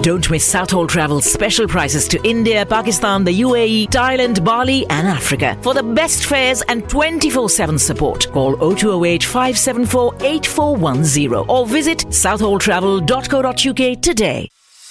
Don't miss Southall Travel's special prices to India, Pakistan, the UAE, Thailand, Bali and Africa. For the best fares and 24/7 support, call 0208 574 8410 or visit southalltravel.co.uk today.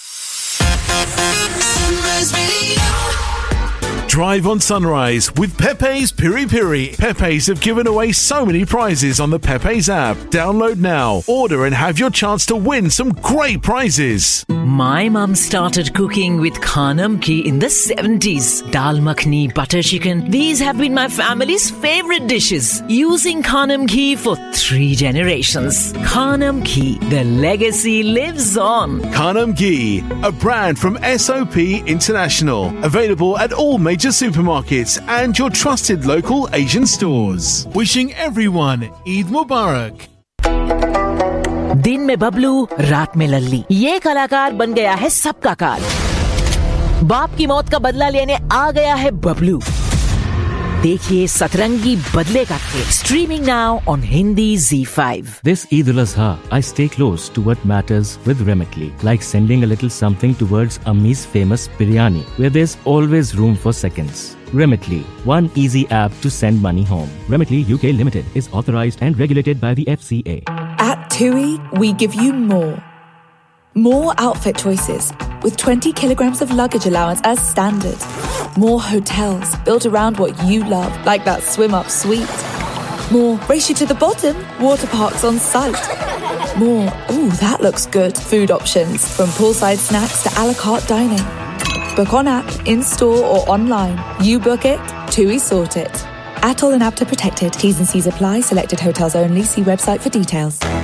Drive on Sunrise with Pepe's Piri Piri. Pepe's have given away so many prizes on the Pepe's app. Download now, order and have your chance to win some great prizes. My mum started cooking with Khanam Ghee in the 70s. Dal makhni, butter chicken. These have been my family's favorite dishes. Using Khanam Ghee for 3 generations. Khanam Ghee, the legacy lives on. Khanam Ghee, a brand from SOP International. Available at all major supermarkets and your trusted local Asian stores. Wishing everyone Eid Mubarak. दिन में बबलू, रात में लल्ली. ये कलाकार बन गया है सबका कार. बाप की मौत का बदला लेने आ गया है बबलू. देखिए सतरंगी बदले का खेल. Streaming now on Hindi ZEE5. This Eid al-Azha, I stay close to what matters with Remitly, like sending a little something towards Ammi's famous biryani, where there's always room for seconds. Remitly, one easy app to send money home. Remitly UK Limited is authorized and regulated by the FCA. At TUI, we give you more. More outfit choices, with 20 kilograms of luggage allowance as standard. More hotels built around what you love, like that swim-up suite. More race you to the bottom, water parks on site. More, ooh, that looks good, food options, from poolside snacks to a la carte dining. Book on app, in-store or online. You book it, TUI sort it. Atoll and APTA protected. T's and C's apply. Selected hotels only. See website for details.